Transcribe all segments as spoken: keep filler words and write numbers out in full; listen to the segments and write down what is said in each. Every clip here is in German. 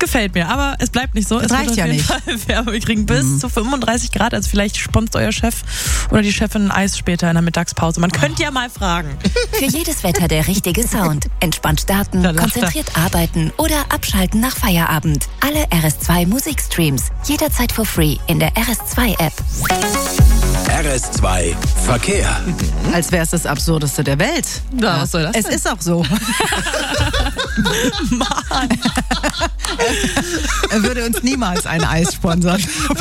gefällt mir, aber es bleibt nicht so. Das es reicht ja nicht. Fall, wir kriegen bis mhm. zu fünfunddreißig Grad, also vielleicht sponst euer Chef oder die Chefin ein Eis später in der Mittagspause. Man könnte ja mal fragen. Für jedes Wetter der richtige Sound. Entspannt starten, konzentriert arbeiten oder abschalten nach Feierabend. Alle R S zwei Musikstreams. Jederzeit for free in der R S zwei App. R S zwei Verkehr. Als wäre es das Absurdeste der Welt. Ja, was soll das Es denn? ist auch so. Mann. Er würde uns niemals ein Eis sponsern.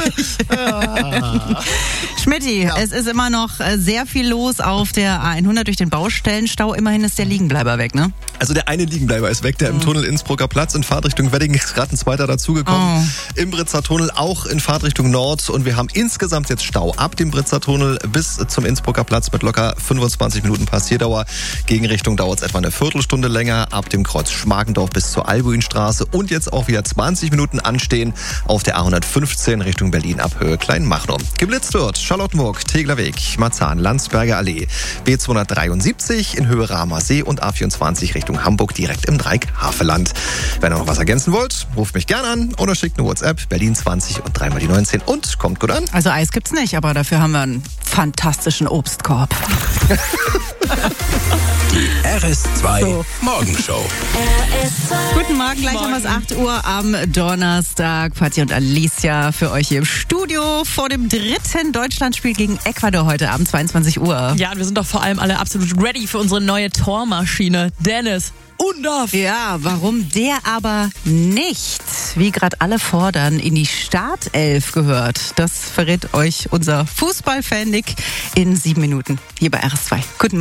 Schmidti, ja. Es ist immer noch sehr viel los auf der A hundert durch den Baustellenstau. Immerhin ist der Liegenbleiber weg, ne? Also der eine Liegenbleiber ist weg, der im Tunnel Innsbrucker Platz in Fahrtrichtung Wedding ist gerade ein zweiter dazugekommen. Oh. Im Britzer Tunnel auch in Fahrtrichtung Nord und wir haben insgesamt jetzt Stau ab dem Britzer Tunnel bis zum Innsbrucker Platz mit locker fünfundzwanzig Minuten Passierdauer. Gegenrichtung dauert es etwa eine Viertelstunde länger ab dem Kreuz Schmargendorf bis zur Albuinstraße und jetzt auch wieder zwanzig Minuten anstehen auf der A hundertfünfzehn Richtung Berlin ab Höhe Kleinmachnow. Geblitzt wird Charlottenburg, Teglerweg, Marzahn, Landsberger Allee, B zweihundertdreiundsiebzig in Höhe Ramer See und A vierundzwanzig Richtung Hamburg direkt im Dreieck Havelland. Wenn ihr noch was ergänzen wollt, ruft mich gerne an oder schickt eine WhatsApp Berlin zwanzig und dreimal die neunzehn und kommt gut an. Also Eis gibt's nicht, aber dafür haben wir einen fantastischen Obstkorb. Die R S zwei so. Morgenshow. Guten Morgen, gleich Morgen. haben wir es acht Uhr am Donnerstag. Fatih und Alicia für euch hier im Studio vor dem dritten Deutschlandspiel gegen Ecuador heute Abend, zweiundzwanzig Uhr. Ja, und wir sind doch vor allem alle absolut ready für unsere neue Tormaschine. Dennis Undaff. Ja, warum der aber nicht, wie gerade alle fordern, in die Startelf gehört, das verrät euch unser Fußballfan Nick in sieben Minuten hier bei R S zwei. Guten Morgen.